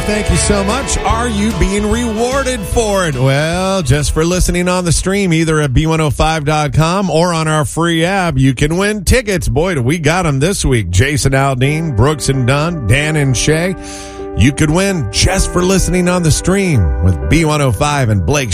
Thank you so much. Are you being rewarded for it? Well, just for listening on the stream, either at B105.com or on our free app, you can win tickets. Boy, do we got them this week. Jason Aldean, Brooks and Dunn, Dan and Shay. You could win just for listening on the stream with B105 and Blake